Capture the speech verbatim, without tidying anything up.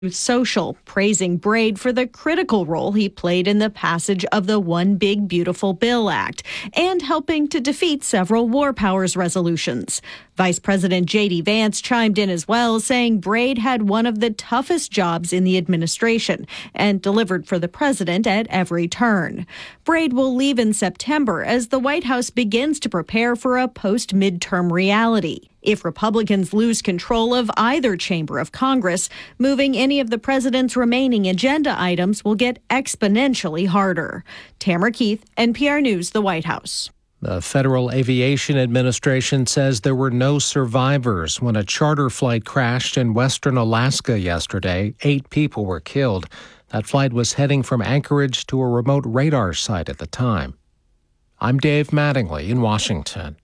Social, praising Braid for the critical role he played in the passage of the One Big Beautiful Bill Act and helping to defeat several war powers resolutions. Vice President J D Vance chimed in as well, saying Braid had one of the toughest jobs in the administration and delivered for the president at every turn. Braid will leave in September as the White House begins to prepare for a post-midterm reality. If Republicans lose control of either chamber of Congress, moving any of the president's remaining agenda items will get exponentially harder. Tamara Keith, N P R News, the White House. The Federal Aviation Administration says there were no survivors when a charter flight crashed in western Alaska yesterday. Eight people were killed. That flight was heading from Anchorage to a remote radar site at the time. I'm Dave Mattingly in Washington.